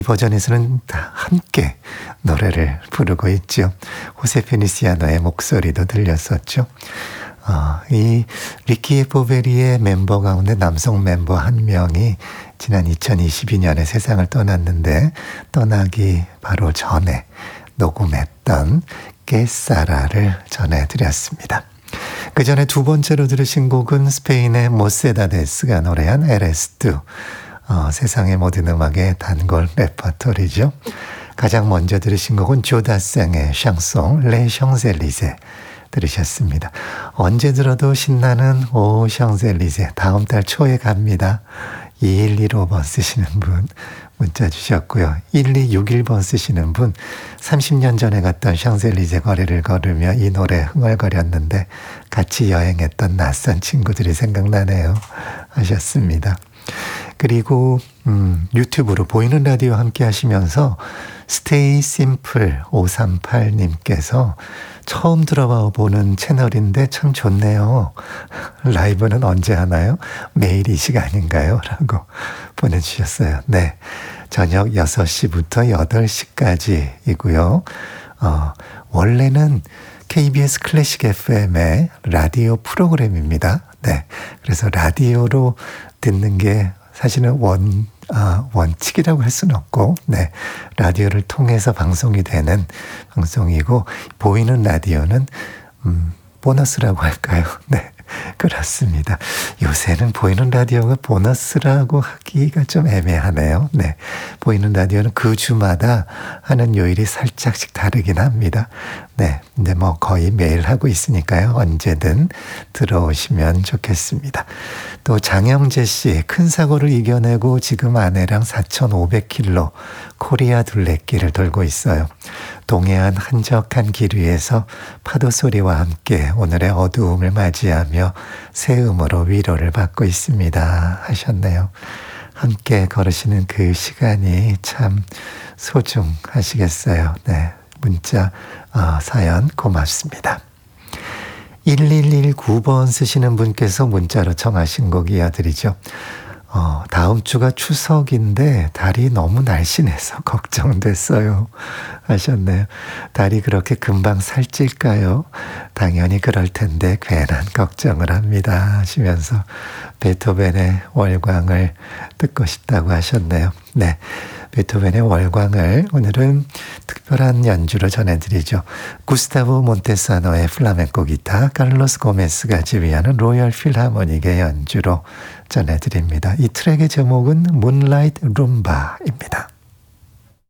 버전에서는 다 함께 노래를 부르고 있죠. 호세 페니시아노의 목소리도 들렸었죠. 이 리키 보베리의 멤버 가운데 남성 멤버 한 명이 지난 2022년에 세상을 떠났는데 떠나기 바로 전에 녹음했던 깨사라를 전해드렸습니다. 그 전에 두 번째로 들으신 곡은 스페인의 모세다데스가 노래한 에레스투, 세상의 모든 음악의 단골 레퍼토리죠. 가장 먼저 들으신 곡은 조다생의 샹송 레 샹젤리제 들으셨습니다. 언제 들어도 신나는 오 샹젤리제 다음 달 초에 갑니다. 2115번 쓰시는 분 문자 주셨고요. 1261번 쓰시는 분 30년 전에 갔던 샹젤리제 거리를 걸으며 이 노래 흥얼거렸는데 같이 여행했던 낯선 친구들이 생각나네요 하셨습니다. 그리고 유튜브로 보이는 라디오 함께 하시면서 스테이 심플 538님께서 처음 들어봐 보는 채널인데 참 좋네요. 라이브는 언제 하나요? 매일 이 시간인가요? 라고 보내주셨어요. 네, 저녁 6시부터 8시까지이고요. 원래는 KBS 클래식 FM의 라디오 프로그램입니다. 네, 그래서 라디오로 듣는 게 사실은 원칙이라고 할 수는 없고, 네, 라디오를 통해서 방송이 되는 방송이고, 보이는 라디오는, 보너스라고 할까요? 네, 그렇습니다. 요새는 보이는 라디오가 보너스라고 하기가 좀 애매하네요. 네, 보이는 라디오는 그 주마다 하는 요일이 살짝씩 다르긴 합니다. 네, 근데 뭐 거의 매일 하고 있으니까요. 언제든 들어오시면 좋겠습니다. 또 장영재 씨, 큰 사고를 이겨내고 지금 아내랑 4,500km 코리아 둘레길을 돌고 있어요. 동해안 한적한 길 위에서 파도 소리와 함께 오늘의 어두움을 맞이하며 새음으로 위로를 받고 있습니다 하셨네요. 함께 걸으시는 그 시간이 참 소중하시겠어요. 네, 문자 사연 고맙습니다. 1119번 쓰시는 분께서 문자로 청하신 곡 이어드리죠. 다음 주가 추석인데 달이 너무 날씬해서 걱정됐어요 하셨네요. 달이 그렇게 금방 살찔까요? 당연히 그럴 텐데 괜한 걱정을 합니다 하시면서 베토벤의 월광을 듣고 싶다고 하셨네요. 네, 베토벤의 월광을 오늘은 특별한 연주로 전해드리죠. 구스타보 몬테사노의 플라멩코 기타, 카를로스 고메스가 지휘하는 로열 필하모닉의 연주로 전해드립니다. 이 트랙의 제목은 문라이트 룸바입니다.